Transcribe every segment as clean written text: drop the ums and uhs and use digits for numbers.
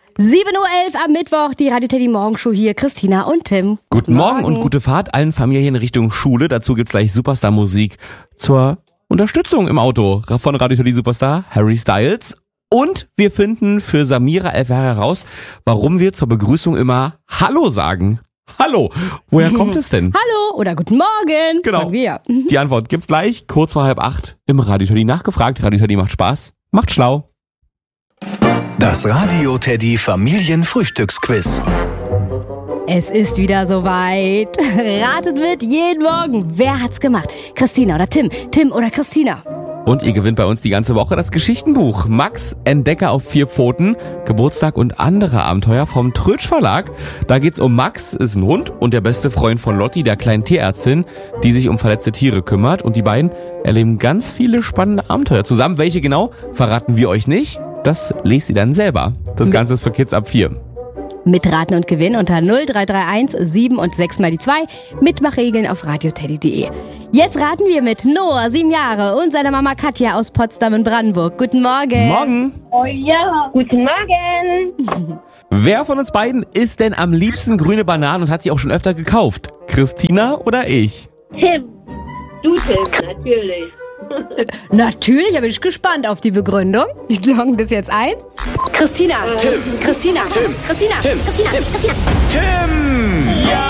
7:11 Uhr am Mittwoch, die Radio Teddy Morgenshow hier, Christina und Tim. Guten Morgen und gute Fahrt allen Familien Richtung Schule. Dazu gibt's gleich Superstar-Musik zur Unterstützung im Auto von Radio Teddy Superstar Harry Styles. Und wir finden für Samira 11 Jahre heraus, warum wir zur Begrüßung immer Hallo sagen. Hallo, woher kommt es denn? Hallo oder guten Morgen. Genau. Sagen wir. Die Antwort gibt's gleich, kurz vor 7:30 im Radio Teddy nachgefragt. Radio Teddy macht Spaß, macht schlau. Das Radio Teddy Familienfrühstücksquiz. Es ist wieder soweit. Ratet mit jeden Morgen. Wer hat's gemacht? Christina oder Tim? Tim oder Christina? Und ihr gewinnt bei uns die ganze Woche das Geschichtenbuch Max, Entdecker auf 4 Pfoten, Geburtstag und andere Abenteuer vom Trötsch Verlag. Da geht's um Max, ist ein Hund und der beste Freund von Lotti, der kleinen Tierärztin, die sich um verletzte Tiere kümmert. Und die beiden erleben ganz viele spannende Abenteuer zusammen. Welche genau, verraten wir euch nicht. Das lest ihr dann selber. Das Ganze ist für Kids ab 4. Mitraten und gewinnen unter 0331 7 und 6 mal die 2. Mitmachregeln auf radioteddy.de. Jetzt raten wir mit Noah, 7 Jahre, und seiner Mama Katja aus Potsdam in Brandenburg. Guten Morgen. Morgen. Oh ja, guten Morgen. Wer von uns beiden isst denn am liebsten grüne Bananen und hat sie auch schon öfter gekauft? Christina oder ich? Tim. Du, Tim, natürlich. Natürlich, aber ich bin gespannt auf die Begründung. Ich logge das jetzt ein. Christina. Tim. Christina. Tim. Christina. Tim. Christina. Tim. Christina. Tim!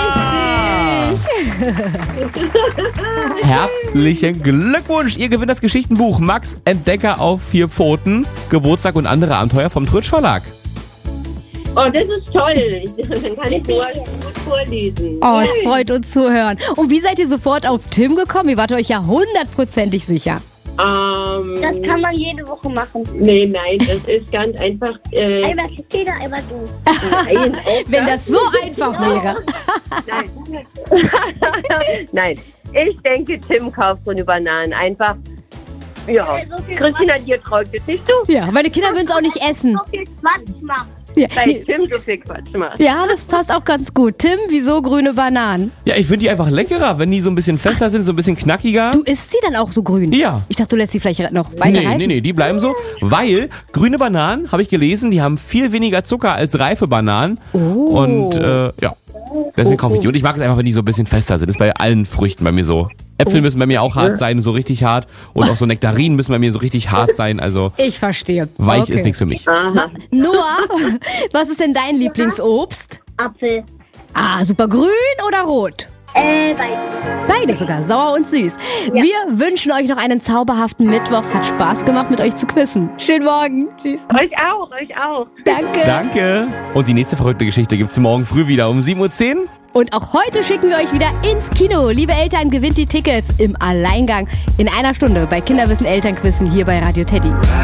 Richtig. Herzlichen Glückwunsch! Ihr gewinnt das Geschichtenbuch Max, Entdecker auf 4 Pfoten, Geburtstag und andere Abenteuer vom Trötsch Verlag. Oh, das ist toll. Dann kann ich nur vorlesen. Oh, es freut uns zu hören. Und wie seid ihr sofort auf Tim gekommen? Ihr wart euch ja 100%ig sicher. Das kann man jede Woche machen. Nee, nein, das ist ganz einfach. Einmal Christina, einmal du. Nein, auch Wenn das so einfach wäre. Nein, ich denke, Tim kauft so eine Bananen. Einfach, ja. Christina, dir traut es nicht zu. Ja, meine Kinder würden es auch nicht essen. So viel Quatsch machen. Ja, Weil Tim so viel Quatsch macht. ja, das passt auch ganz gut. Tim, wieso grüne Bananen? Ja, ich finde die einfach leckerer, wenn die so ein bisschen fester sind, so ein bisschen knackiger. Du isst sie dann auch so grün? Ja. Ich dachte, du lässt sie vielleicht noch weiter reifen. Nee, die bleiben so, weil grüne Bananen, habe ich gelesen, die haben viel weniger Zucker als reife Bananen. Oh. Und ja, deswegen kaufe ich die. Und ich mag es einfach, wenn die so ein bisschen fester sind. Das ist bei allen Früchten bei mir so. Äpfel müssen bei mir auch hart sein, so richtig hart. Und auch so Nektarinen müssen bei mir so richtig hart sein. Also Ich verstehe. weich Okay. ist nichts für mich. Noah, was ist denn dein Lieblingsobst? Apfel. Ah, super grün oder rot? Beides. Beides sogar, sauer und süß. Wir wünschen euch noch einen zauberhaften Mittwoch. Hat Spaß gemacht, mit euch zu quizzen. Schönen Morgen. Tschüss. Euch auch. Danke. Danke. Und die nächste verrückte Geschichte gibt's morgen früh wieder um 7:10 Uhr. Und auch heute schicken wir euch wieder ins Kino. Liebe Eltern, gewinnt die Tickets im Alleingang in einer Stunde bei Kinderwissen Elternquissen hier bei Radio Teddy.